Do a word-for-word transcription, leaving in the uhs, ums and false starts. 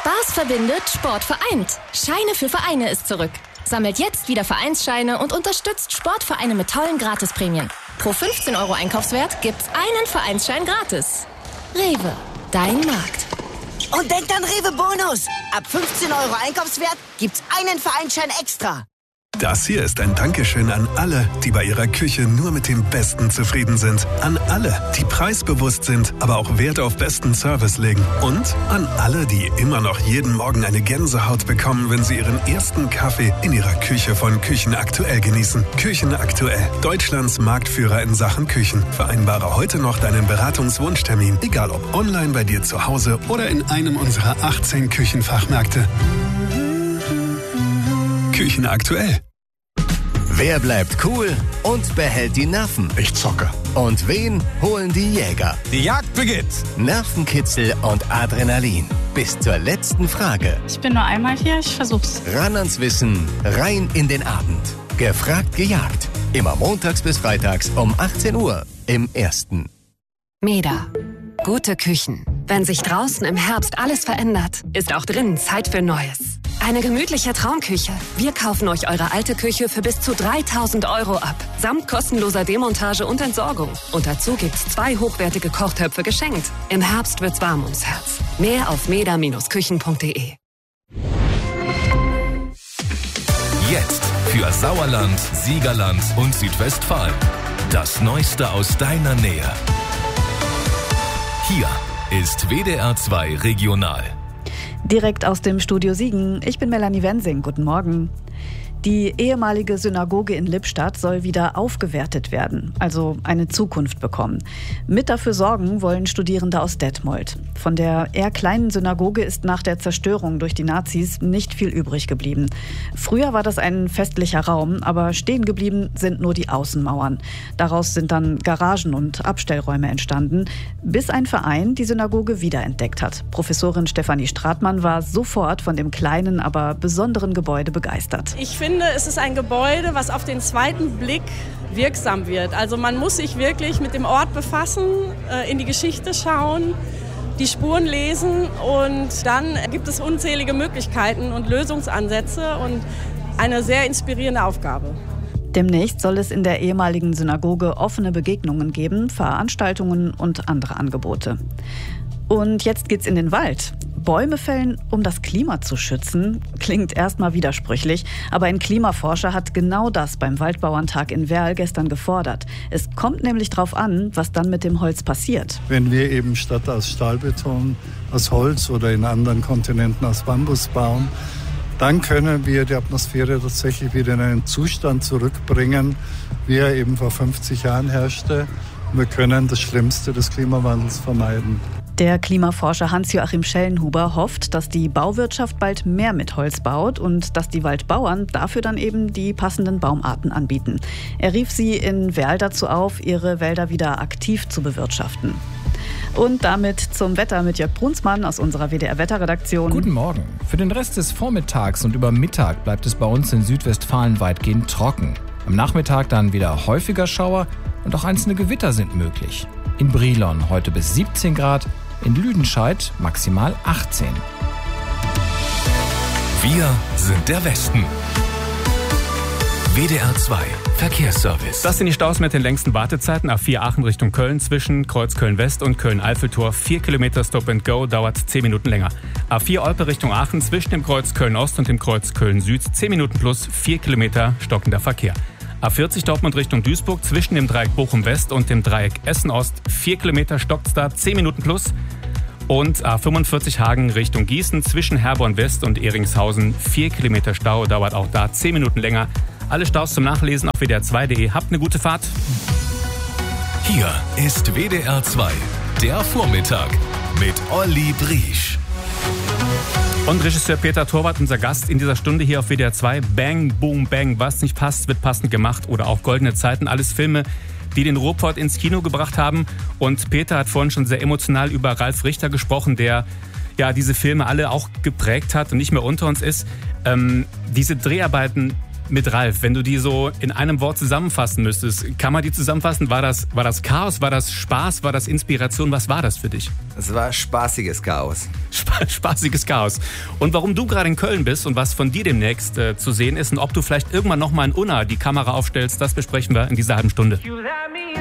Spaß verbindet, Sport vereint. Scheine für Vereine ist zurück. Sammelt jetzt wieder Vereinsscheine und unterstützt Sportvereine mit tollen Gratisprämien. Pro fünfzehn Euro Einkaufswert gibt's einen Vereinsschein gratis. Rewe, dein Markt. Und denkt an Rewe Bonus. Ab fünfzehn Euro Einkaufswert gibt's einen Vereinsschein extra. Das hier ist ein Dankeschön an alle, die bei ihrer Küche nur mit dem Besten zufrieden sind. An alle, die preisbewusst sind, aber auch Wert auf besten Service legen. Und an alle, die immer noch jeden Morgen eine Gänsehaut bekommen, wenn sie ihren ersten Kaffee in ihrer Küche von Küchen Aktuell genießen. Küchen Aktuell, Deutschlands Marktführer in Sachen Küchen. Vereinbare heute noch deinen Beratungswunschtermin, egal ob online bei dir zu Hause oder in einem unserer achtzehn Küchenfachmärkte. Küchen Aktuell. Wer bleibt cool und behält die Nerven? Ich zocke. Und wen holen die Jäger? Die Jagd beginnt. Nervenkitzel und Adrenalin. Bis zur letzten Frage. Ich bin nur einmal hier, ich versuch's. Ran ans Wissen, rein in den Abend. Gefragt, gejagt. Immer montags bis freitags um achtzehn Uhr im Ersten. Meda. Gute Küchen. Wenn sich draußen im Herbst alles verändert, ist auch drinnen Zeit für Neues. Eine gemütliche Traumküche. Wir kaufen euch eure alte Küche für bis zu dreitausend Euro ab. Samt kostenloser Demontage und Entsorgung. Und dazu gibt's zwei hochwertige Kochtöpfe geschenkt. Im Herbst wird's warm ums Herz. Mehr auf meda Bindestrich küchen punkt de. Jetzt für Sauerland, Siegerland und Südwestfalen. Das Neueste aus deiner Nähe. Hier ist W D R zwei Regional. Direkt aus dem Studio Siegen. Ich bin Melanie Wensing. Guten Morgen. Die ehemalige Synagoge in Lippstadt soll wieder aufgewertet werden, also eine Zukunft bekommen. Mit dafür sorgen wollen Studierende aus Detmold. Von der eher kleinen Synagoge ist nach der Zerstörung durch die Nazis nicht viel übrig geblieben. Früher war das ein festlicher Raum, aber stehen geblieben sind nur die Außenmauern. Daraus sind dann Garagen und Abstellräume entstanden, bis ein Verein die Synagoge wiederentdeckt hat. Professorin Stefanie Stratmann war sofort von dem kleinen, aber besonderen Gebäude begeistert. Ich finde, es ist ein Gebäude, was auf den zweiten Blick wirksam wird. Also man muss sich wirklich mit dem Ort befassen, in die Geschichte schauen, die Spuren lesen und dann gibt es unzählige Möglichkeiten und Lösungsansätze und eine sehr inspirierende Aufgabe. Demnächst soll es in der ehemaligen Synagoge offene Begegnungen geben, Veranstaltungen und andere Angebote. Und jetzt geht's in den Wald. Bäume fällen, um das Klima zu schützen, klingt erstmal widersprüchlich, aber ein Klimaforscher hat genau das beim Waldbauerntag in Werl gestern gefordert. Es kommt nämlich darauf an, was dann mit dem Holz passiert. Wenn wir eben statt aus Stahlbeton aus Holz oder in anderen Kontinenten aus Bambus bauen, dann können wir die Atmosphäre tatsächlich wieder in einen Zustand zurückbringen, wie er eben vor fünfzig Jahren herrschte. Wir können das Schlimmste des Klimawandels vermeiden. Der Klimaforscher Hans-Joachim Schellenhuber hofft, dass die Bauwirtschaft bald mehr mit Holz baut und dass die Waldbauern dafür dann eben die passenden Baumarten anbieten. Er rief sie in Werl dazu auf, ihre Wälder wieder aktiv zu bewirtschaften. Und damit zum Wetter mit Jörg Brunsmann aus unserer W D R-Wetterredaktion. Guten Morgen. Für den Rest des Vormittags und über Mittag bleibt es bei uns in Südwestfalen weitgehend trocken. Am Nachmittag dann wieder häufiger Schauer und auch einzelne Gewitter sind möglich. In Brilon heute bis siebzehn Grad, in Lüdenscheid maximal achtzehn. Wir sind der Westen. W D R zwei Verkehrsservice. Das sind die Staus mit den längsten Wartezeiten. A vier Aachen Richtung Köln zwischen Kreuz Köln-West und Köln-Eiffeltor. vier Kilometer Stop and Go, dauert zehn Minuten länger. A vier Olpe Richtung Aachen zwischen dem Kreuz Köln-Ost und dem Kreuz Köln-Süd. zehn Minuten plus, vier Kilometer stockender Verkehr. A vierzig Dortmund Richtung Duisburg zwischen dem Dreieck Bochum-West und dem Dreieck Essen-Ost. vier Kilometer stockt's da, zehn Minuten plus. Und A fünfundvierzig Hagen Richtung Gießen zwischen Herborn-West und Eringshausen. vier Kilometer Stau, dauert auch da zehn Minuten länger. Alle Staus zum Nachlesen auf w d r zwei punkt de. Habt eine gute Fahrt. Hier ist W D R zwei, der Vormittag mit Olli Briesch. Und Regisseur Peter Torwart, unser Gast in dieser Stunde hier auf W D R zwei. Bang, Boom, Bang. Was nicht passt, wird passend gemacht. Oder auch Goldene Zeiten. Alles Filme, die den Ruhrpott ins Kino gebracht haben. Und Peter hat vorhin schon sehr emotional über Ralf Richter gesprochen, der ja diese Filme alle auch geprägt hat und nicht mehr unter uns ist. Ähm, diese Dreharbeiten mit Ralf. Wenn du die so in einem Wort zusammenfassen müsstest, kann man die zusammenfassen? War das, war das Chaos, war das Spaß, war das Inspiration? Was war das für dich? Es war spaßiges Chaos. Sp- spaßiges Chaos. Und warum du gerade in Köln bist und was von dir demnächst äh, zu sehen ist und ob du vielleicht irgendwann nochmal in Unna die Kamera aufstellst, das besprechen wir in dieser halben Stunde.